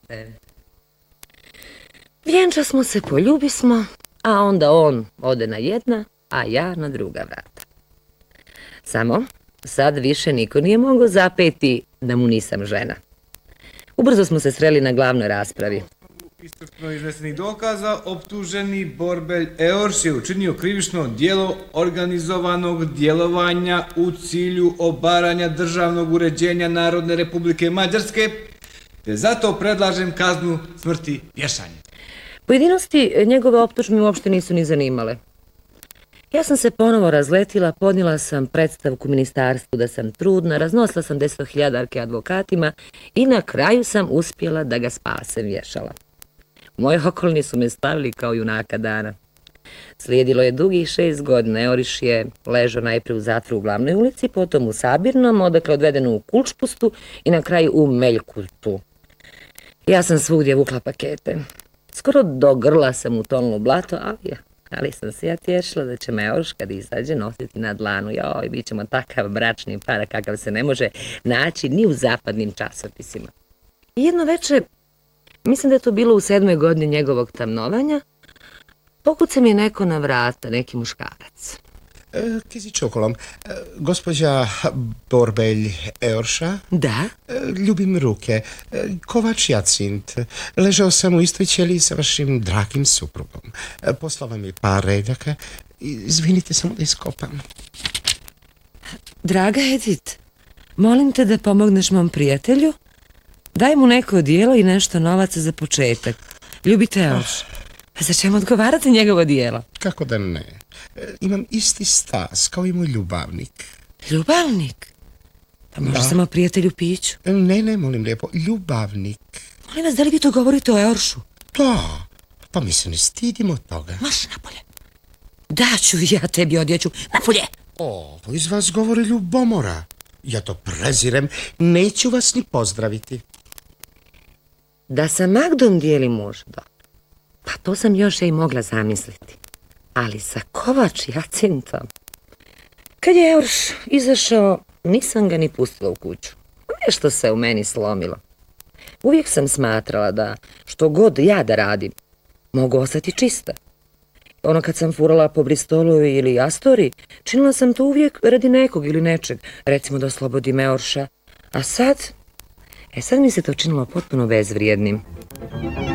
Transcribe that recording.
brate. Vjenča smo se, poljubismo, a onda on ode na jedna, a ja na druga vrata. Samo, sad više niko nije mogao zapeti da mu nisam žena. Ubrzo smo se sreli na glavnoj raspravi. Iscrpno iznesenih dokaza, optuženi Borbelj Eorš je učinio krivično djelo organizovanog djelovanja u cilju obaranja državnog uređenja Narodne Republike Mađarske, te zato predlažem kaznu smrti vješanje. Pojedinosti njegove optužbe me uopšte nisu ni zanimale. Ja sam se ponovo razletila, podnijela sam predstavku ministarstvu da sam trudna, raznosila sam 10.000 advokatima i na kraju sam uspjela da ga spasem vješala. Moji okolni su me stavili kao junaka dana. Slijedilo je dugih 6 godina. Eorš je ležao najprije u zatvoru u Glavnoj ulici, potom u Sabirnom, odakle odvedeno u Kulčpustu i na kraju u Meljkutu. Ja sam svugdje vukla pakete. Skoro do grla sam utonula u blato, ali sam se ja tješila da će me Eorš kad izađe nositi na dlanu. Joj, bit ćemo takav bračni par kakav se ne može naći ni u zapadnim časopisima. I jedno večer, mislim da je to bilo u 7. godini njegovog tamnovanja, pokuca mi je neko na vrata, neki muškarac. Kizi čokolom, gospođa Borbelj Eorša? Da? Ljubim ruke. Kovač Jacint. Ležao sam u istoj ćeliji sa vašim dragim suprugom. Poslao vam je par redaka. Izvinite samo da iskopam. Draga Edith, molim te da pomogneš mom prijatelju. Daj mu neko dijelo i nešto novaca za početak. Ljubite Eorš. A za čemu odgovarate njegovo dijelo? Kako da ne? Imam isti stas kao i moj ljubavnik. Ljubavnik? Pa možda samo prijatelju piću. Ne, molim lijepo, ljubavnik. Molim vas, da li vi to govorite o Eoršu? Da, pa mi se ne stidimo toga. Marš napolje. Daću ja tebi odjeću. Napolje! Iz vas govori ljubomora. Ja to prezirem, neću vas ni pozdraviti. Da sa Magdom dijeli muž, pa to sam još i mogla zamisliti. Ali sa Kovač Jacintom. Kad je Eorš izašao, nisam ga ni pustila u kuću. Nešto se u meni slomilo. Uvijek sam smatrala da što god ja da radim, mogu ostati čista. Ono kad sam furala po Bristolu ili Astori, činila sam to uvijek radi nekog ili nečeg, recimo da oslobodim Eorša. A sad mi se to činilo potpuno bezvrijednim.